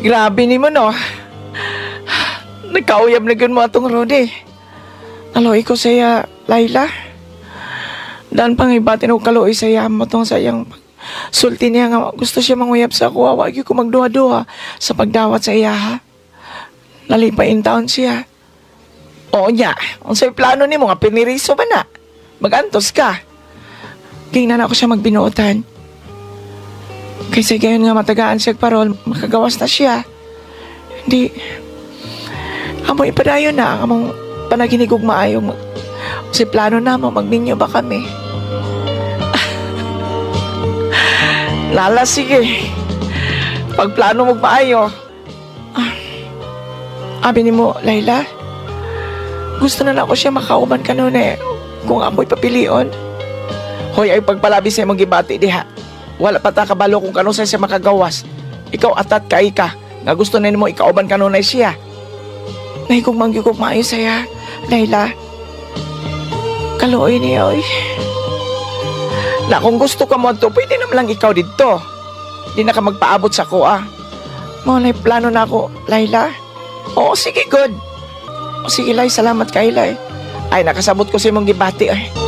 Grabe ni mo, no? Nagkauyab na mo atong Rudy. Aloy ko saya, Layla. Dan pang ibatin o kaloy saya mo tong sayang sulti niya nga gusto siya manguyab sa ako. Wag ko magduha-duha sa pagdawat sa iya, ha? Nalipain taon siya. Oo niya, unsay plano ni mo nga piniriso ba na? Magantos ka. Tingnan ako siya magbinuotan. Kaysa gayon nga matagaan siya parol, makagawas na siya. Hindi. Amoy padayon na, among panaginigog maayong si plano na mo, magminyo ba kami? Lala, sige. Pag plano mo maayo. Abi ni mo, Layla, gusto na ako siya makauban ka noon eh, kung amoy papilion. Hoy, ay pagpalabi sa mong gibati diha. Wala pa ta kabalo kung kano siya makagawas. Ikaw atat kay ka, nga gusto na mo ikauban ka noon ay siya. Nay, kung mangyugog maayo saya, Layla, kaluoy niya, oy. Na kung gusto ka mo ito, pwede naman lang ikaw dito. Di na ka magpaabot sa ko, ah. Mga plano na ako, Layla. Oo, sige, good. O sige, Lay, salamat kay Lay. Ay, nakasabot ko sa mong gibati, ay.